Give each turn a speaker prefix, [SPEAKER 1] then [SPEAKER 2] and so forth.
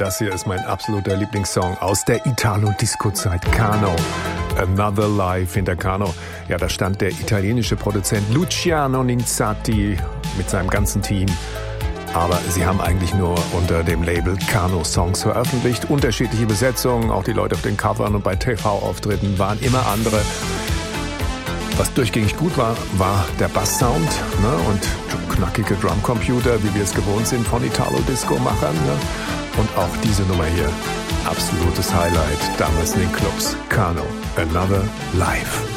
[SPEAKER 1] das hier ist mein absoluter Lieblingssong aus der Italo-Disco-Zeit, Kano. Another Life hinter Kano. Ja, da stand der italienische Produzent Luciano Ninzati mit seinem ganzen Team. Aber sie haben eigentlich nur unter dem Label Kano Songs veröffentlicht. Unterschiedliche Besetzungen, auch die Leute auf den Covern und bei TV-Auftritten waren immer andere. Was durchgängig gut war, war der Basssound, ne, und knackige Drumcomputer, wie wir es gewohnt sind von Italo-Disco-Machern. Ne? Und auch diese Nummer hier, absolutes Highlight damals in den Clubs. Kano, Another Life.